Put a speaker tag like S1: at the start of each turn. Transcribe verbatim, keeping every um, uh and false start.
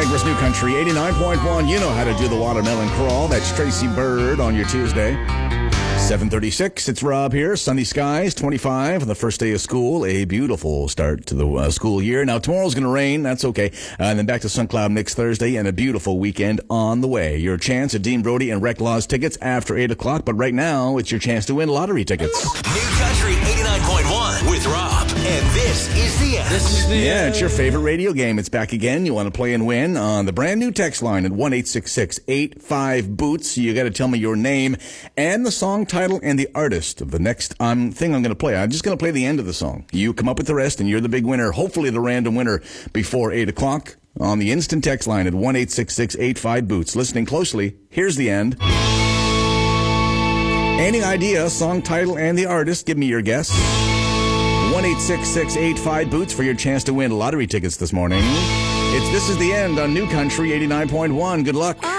S1: Niagara's New Country, eighty-nine point one. You know how to do the watermelon crawl. That's Tracy Bird on your Tuesday. seven thirty-six, it's Rob here. Sunny skies, twenty-five on the first day of school. A beautiful start to the uh, school year. Now, tomorrow's going to rain. That's okay. Uh, and then back to Sun Cloud next Thursday and a beautiful weekend on the way. Your chance at Dean Brody and Rec Laws tickets after eight o'clock. But right now, it's your chance to win lottery tickets.
S2: New Country eighty-nine point one with Rob. And this is the end. This is the
S1: Yeah,
S2: end.
S1: it's your favorite radio game. It's back again. You want to play and win on the brand new text line at one eight six six eight five boots. You got to tell me your name and the song title and the artist of the next um, thing I'm going to play. I'm just going to play the end of the song. You come up with the rest, and you're the big winner, hopefully the random winner, before eight o'clock on the instant text line at one eight six six eight five boots. Listening closely, here's the end. Any idea, song title, and the artist? Give me your guess. one eight six six eight five boots for your chance to win lottery tickets this morning. It's This Is the End on New Country eighty-nine point one. Good luck.